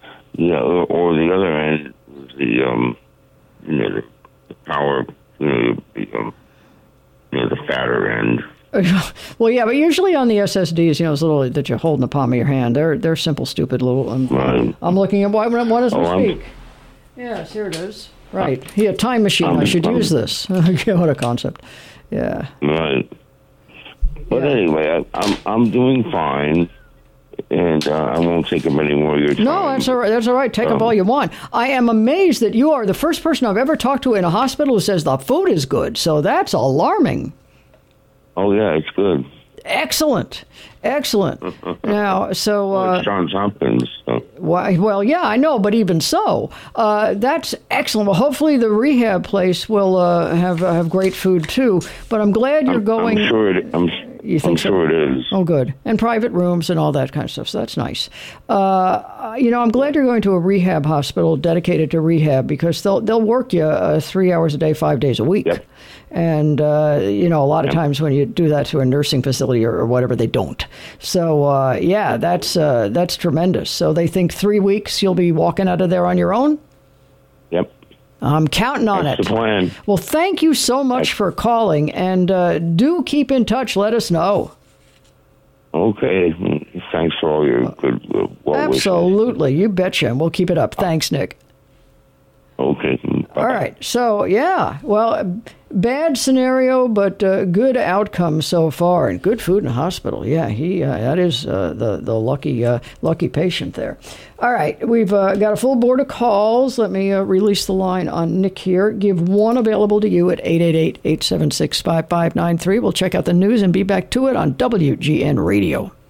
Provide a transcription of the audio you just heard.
Yeah, or the other end, the the power, the fatter end. Well, yeah, but usually on the SSDs, those little that you hold in the palm of your hand, they're simple, stupid little. I'm looking at one as we speak. Yes, here it is. Right, here, time machine. I should use this. What a concept. Yeah. Right. But anyway, I'm doing fine, and I won't take up any more of your time. No, that's all right. That's all right. Take up all you want. I am amazed that you are the first person I've ever talked to in a hospital who says the food is good. So that's alarming. Oh yeah, it's good. Excellent. Now, so well, it's Johns Hopkins. So. Well, yeah, I know, but even so, that's excellent. Well, hopefully the rehab place will have great food too. But I'm glad you're going. I'm sure it. I'm sure it is. Oh, good. And private rooms and all that kind of stuff. So that's nice. I'm glad you're going to a rehab hospital dedicated to rehab because they'll work you 3 hours a day, 5 days a week. Yep. And, a lot of times when you do that to a nursing facility or whatever, they don't. So, that's tremendous. So they think 3 weeks you'll be walking out of there on your own? Yep. I'm counting on it. That's the plan. Well, thank you so much for calling, and do keep in touch. Let us know. Okay. Thanks for all your good well wishes. Absolutely. You betcha. And we'll keep it up. Thanks, Nick. Okay. Bye-bye. All right. So, yeah. Well, bad scenario, but good outcome so far, and good food in the hospital. Yeah, that is the lucky patient there. All right. We've got a full board of calls. Let me release the line on Nick here. Give one available to you at 888-876-5593. We'll check out the news and be back to it on WGN Radio.